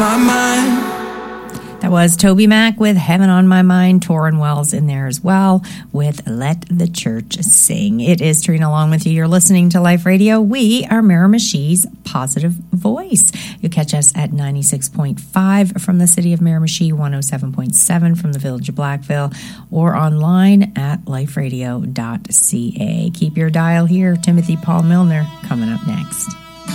My mind. That was Toby Mac with Heaven on My Mind. Torrin Wells in there as well with Let the Church Sing. It is Trina along with you. You're listening to Life Radio. We are Miramichi's Positive Voice. You'll catch us at 96.5 from the city of Miramichi, 107.7 from the village of Blackville, or online at liferadio.ca. Keep your dial here. Timothy Paul Milner coming up next.